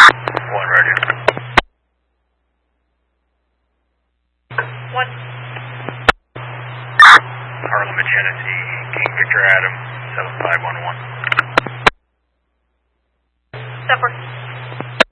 One, roger. One. Harlem, Genesee, King Victor Adam, 7511. Stepper.